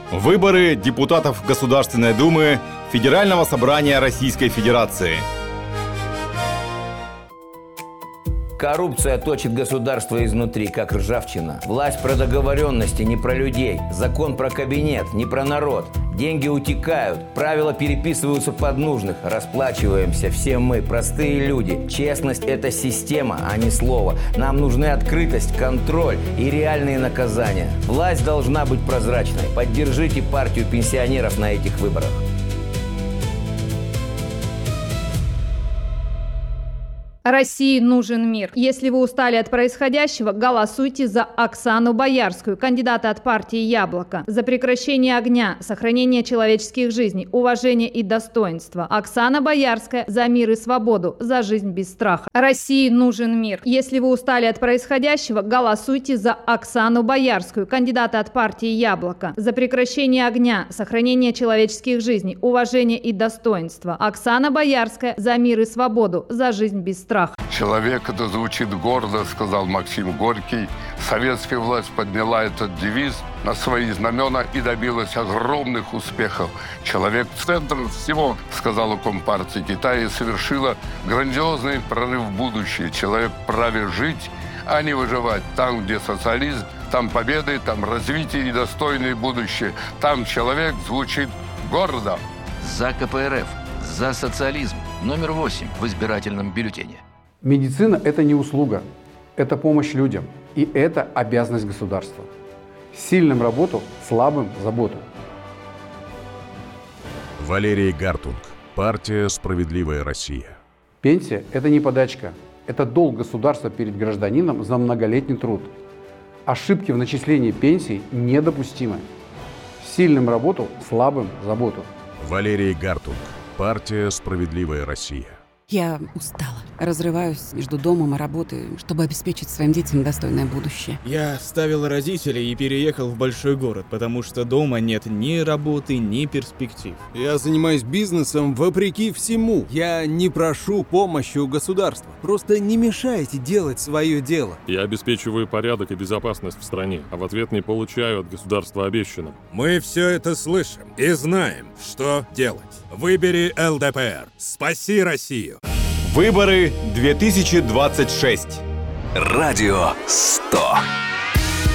Выборы депутатов Государственной Думы Федерального собрания Российской Федерации. Коррупция точит государство изнутри, как ржавчина. Власть про договоренности, не про людей. Закон про кабинет, не про народ. Деньги утекают, правила переписываются под нужных. Расплачиваемся все мы, простые люди. Честность – это система, а не слово. Нам нужны открытость, контроль и реальные наказания. Власть должна быть прозрачной. Поддержите партию пенсионеров на этих выборах. России нужен мир. Если вы устали от происходящего, голосуйте за Оксану Боярскую, кандидата от партии «Яблоко». За прекращение огня, сохранение человеческих жизней, уважение и достоинство. Оксана Боярская за мир и свободу, за жизнь без страха. России нужен мир. Если вы устали от происходящего, голосуйте за Оксану Боярскую, кандидата от партии «Яблоко». За прекращение огня, сохранение человеческих жизней, уважение и достоинство. Оксана Боярская за мир и свободу, за жизнь без страха. «Человек, это звучит гордо», — сказал Максим Горький. Советская власть подняла этот девиз на свои знамена и добилась огромных успехов. «Человек в центр всего», — сказала Компартия Китая, и совершила грандиозный прорыв в будущее. Человек вправе жить, а не выживать. Там, где социализм, там победы, там развитие и достойное будущее. Там человек звучит гордо. За КПРФ, за социализм. Номер 8 в избирательном бюллетене. Медицина – это не услуга, это помощь людям. И это обязанность государства. Сильным работу, слабым – заботу. Валерий Гартунг. Партия «Справедливая Россия». Пенсия – это не подачка. Это долг государства перед гражданином за многолетний труд. Ошибки в начислении пенсий недопустимы. Сильным работу, слабым – заботу. Валерий Гартунг. Партия «Справедливая Россия». Я устала. Разрываюсь между домом и работой, чтобы обеспечить своим детям достойное будущее. Я оставил родителей и переехал в большой город, потому что дома нет ни работы, ни перспектив. Я занимаюсь бизнесом вопреки всему. Я не прошу помощи у государства. Просто не мешайте делать свое дело. Я обеспечиваю порядок и безопасность в стране, а в ответ не получаю от государства обещанного. Мы все это слышим и знаем, что делать. Выбери ЛДПР. Спаси Россию. Выборы 2026. Радио 100.